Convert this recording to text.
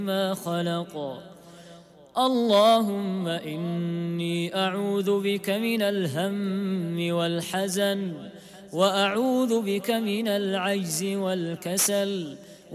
ما خلق. اللهم إني أعوذ بك من الهم والحزن، وأعوذ بك من العجز والكسل،